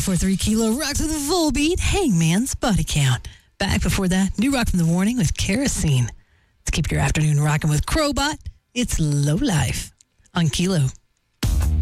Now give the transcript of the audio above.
94.3 Kilo rocks with a full beat, Hangman's Body Count. Back before that, new rock from the morning with Kerosene. Let's keep your afternoon rocking with Crowbot. It's Low Life on Kilo.